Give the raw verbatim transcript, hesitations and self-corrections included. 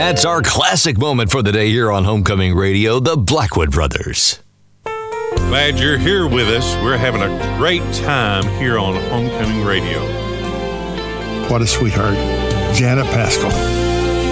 That's our classic moment for the day here on Homecoming Radio, the Blackwood Brothers. Glad you're here with us. We're having a great time here on Homecoming Radio. What a sweetheart. Janet Paschal.